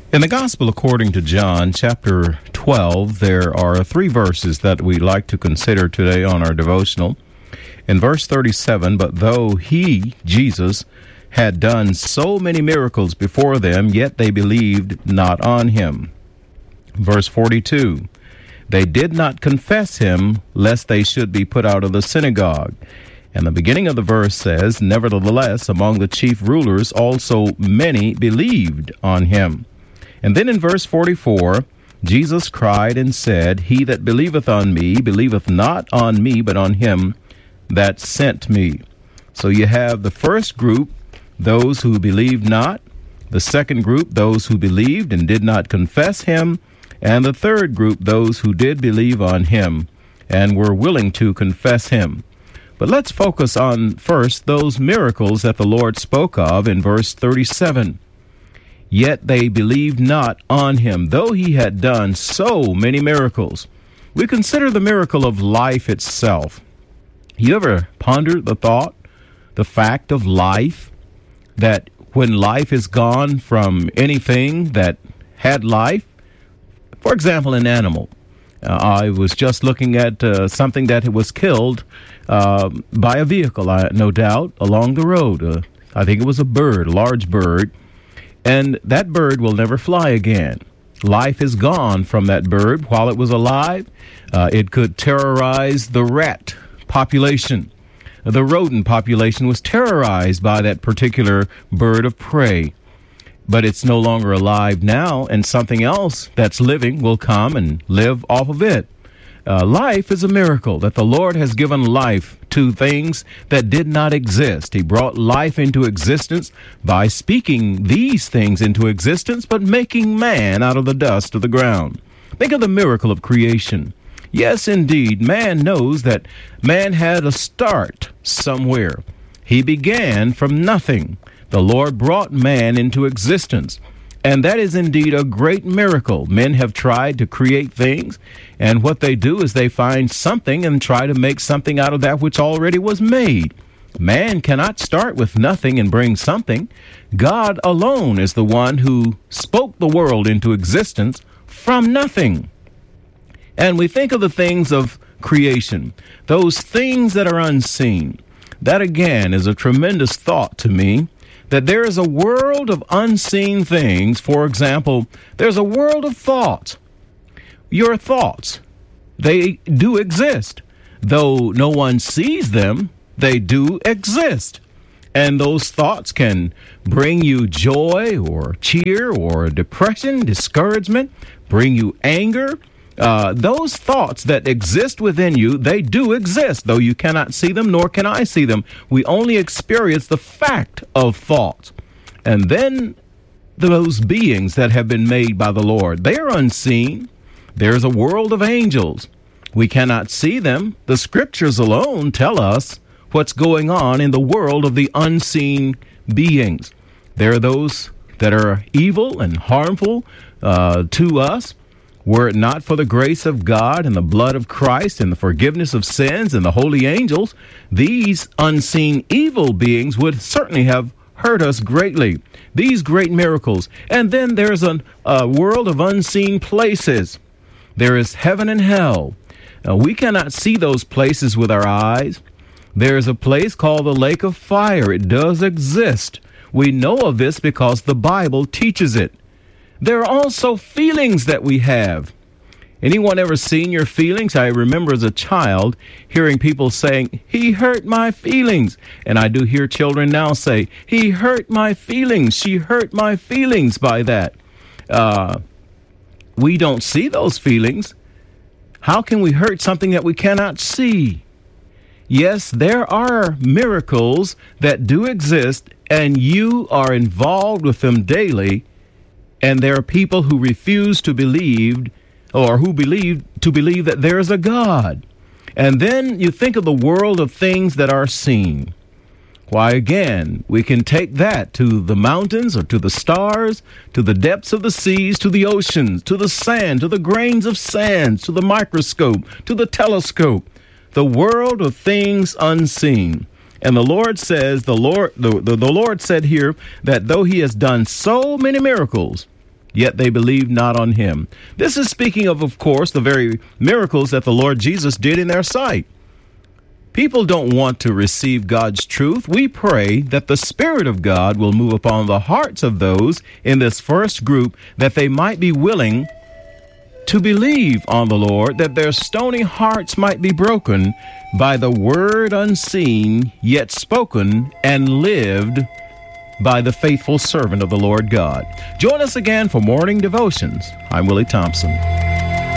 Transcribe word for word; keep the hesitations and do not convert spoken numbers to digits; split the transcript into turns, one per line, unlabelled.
In the Gospel according to John, chapter twelve, there are three verses that we'd like to consider today on our devotional. In verse thirty-seven, but though he, Jesus, had done so many miracles before them, yet they believed not on him. Verse forty-two, they did not confess him, lest they should be put out of the synagogue. And the beginning of the verse says, nevertheless, among the chief rulers also many believed on him. And then in verse forty-four, Jesus cried and said, he that believeth on me, believeth not on me, but on him that sent me. So you have the first group, those who believed not. The second group, those who believed and did not confess him. And the third group, those who did believe on him and were willing to confess him. But let's focus on first those miracles that the Lord spoke of in verse thirty-seven. Yet they believed not on him, though he had done so many miracles. We consider the miracle of life itself. You ever pondered the thought, the fact of life, that when life is gone from anything that had life, for example, an animal. Uh, I was just looking at uh, something that was killed uh, by a vehicle, uh, no doubt, along the road. Uh, I think it was a bird, a large bird. And that bird will never fly again. Life is gone from that bird. While it was alive, uh, it could terrorize the rat population. The rodent population was terrorized by that particular bird of prey. But it's no longer alive now, and something else that's living will come and live off of it. Uh, life is a miracle that the Lord has given life to things that did not exist. He brought life into existence by speaking these things into existence, but making man out of the dust of the ground. Think of the miracle of creation. Yes, indeed, man knows that man had a start somewhere. He began from nothing. The Lord brought man into existence. And that is indeed a great miracle. Men have tried to create things, and what they do is they find something and try to make something out of that which already was made. Man cannot start with nothing and bring something. God alone is the one who spoke the world into existence from nothing. And we think of the things of creation, those things that are unseen. That again is a tremendous thought to me. That there is a world of unseen things. For example, there's a world of thoughts. Your thoughts, they do exist. Though no one sees them, they do exist. And those thoughts can bring you joy or cheer or depression, discouragement, bring you anger. Uh, those thoughts that exist within you, they do exist, though you cannot see them, nor can I see them. We only experience the fact of thoughts. And then those beings that have been made by the Lord, they are unseen. There's a world of angels. We cannot see them. The scriptures alone tell us what's going on in the world of the unseen beings. There are those that are evil and harmful uh, to us. Were it not for the grace of God and the blood of Christ and the forgiveness of sins and the holy angels, these unseen evil beings would certainly have hurt us greatly. These great miracles. And then there's a, a world of unseen places. There is heaven and hell. Uh, we cannot see those places with our eyes. There is a place called the lake of fire. It does exist. We know of this because the Bible teaches it. There are also feelings that we have. Anyone ever seen your feelings? I remember as a child hearing people saying, he hurt my feelings. And I do hear children now say, he hurt my feelings. She hurt my feelings by that. Uh, we don't see those feelings. How can we hurt something that we cannot see? Yes, there are miracles that do exist, and you are involved with them daily. And there are people who refuse to believe, or who believe to believe that there is a God. And then you think of the world of things that are seen. Why, again, we can take that to the mountains or to the stars, to the depths of the seas, to the oceans, to the sand, to the grains of sand, to the microscope, to the telescope, the world of things unseen. And the Lord says, the Lord, the, the, the Lord said here that though he has done so many miracles, yet they believed not on him. This is speaking of, of course, the very miracles that the Lord Jesus did in their sight. People don't want to receive God's truth. We pray that the Spirit of God will move upon the hearts of those in this first group, that they might be willing to believe on the Lord, that their stony hearts might be broken by the word unseen, yet spoken and lived by the faithful servant of the Lord God. Join us again for Morning Devotions. I'm Willie Thompson.